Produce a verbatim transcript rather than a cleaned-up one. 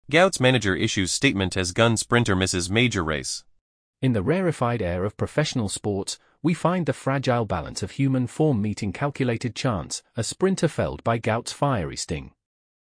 Gout's manager issues statement as gun sprinter misses major race. In the rarefied air of professional sports, we find the fragile balance of human form meeting calculated chance, a sprinter felled by Gout's fiery sting.